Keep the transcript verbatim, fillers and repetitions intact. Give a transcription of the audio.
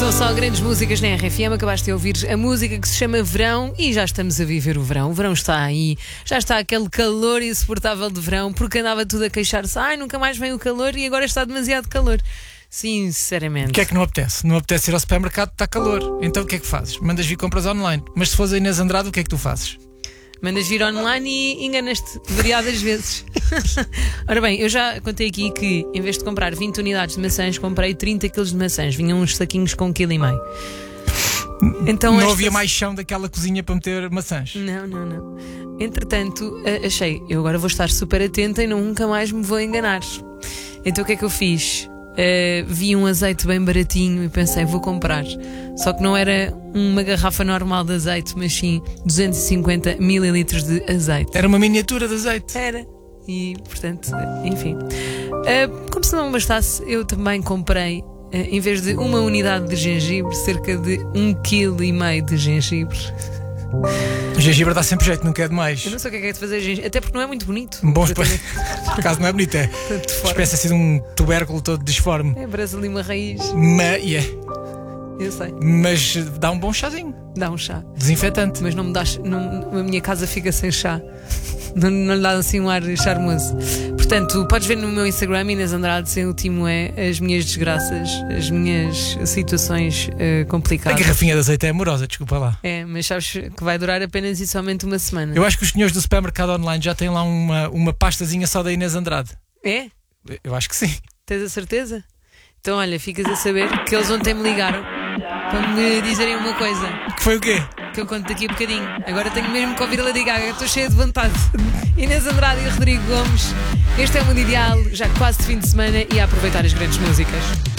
São só grandes músicas na R F M. Acabaste de ouvir a música que se chama Verão e já estamos a viver o verão. O verão está aí, já está aquele calor insuportável de verão, porque andava tudo a queixar-se. Ai, nunca mais vem o calor e agora está demasiado calor. Sinceramente. O que é que não apetece? Não apetece ir ao supermercado, está calor. Então o que é que fazes? Mandas vir compras online. Mas se fores a Inês Andrade, o que é que tu fazes? Mandas vir online e enganas-te variadas vezes. Ora bem, eu já contei aqui que em vez de comprar vinte unidades de maçãs, comprei trinta quilos de maçãs. Vinham uns saquinhos com um vírgula cinco quilo. Então, não estas... havia mais chão daquela cozinha para meter maçãs. Não, não, não. Entretanto, achei, eu agora vou estar super atenta e nunca mais me vou enganar. Então o que é que eu fiz? Uh, vi um azeite bem baratinho e pensei, vou comprar. Só que não era uma garrafa normal de azeite, mas sim duzentos e cinquenta mililitros de azeite. Era uma miniatura de azeite. Era. E, portanto, enfim. Uh, como se não bastasse, eu também comprei, uh, em vez de uma unidade de gengibre, cerca de um vírgula cinco quilo de gengibre. O gengibre dá sempre jeito, nunca é demais. Eu não sei o que é que é de fazer gengibre, até porque não é muito bonito. Bom, por acaso não é bonito, é. Espécie assim de um tubérculo todo disforme. É, parece ali uma raiz. Mas, yeah. Eu sei. Mas dá um bom chazinho. Dá um chá. Desinfetante. Mas não me dá. Não, a minha casa fica sem chá. Não, não lhe dá assim um ar charmoso. Portanto, podes ver no meu Instagram, Inês Andrade, sem o timo é, as minhas desgraças, as minhas situações uh, complicadas. A garrafinha de azeite é amorosa, desculpa lá. É, mas sabes que vai durar apenas e somente uma semana. Eu acho que os senhores do supermercado online já têm lá uma, uma pastazinha só da Inês Andrade. É? Eu acho que sim. Tens a certeza? Então olha, ficas a saber que eles ontem me ligaram para me dizerem uma coisa. Que foi o quê? Que eu conto daqui a bocadinho. Agora tenho mesmo que ouvir a Lady Gaga. Estou cheia de vontade. Inês Andrade e Rodrigo Gomes. Este é o Mundo Ideal, já quase de fim de semana, e a aproveitar as grandes músicas.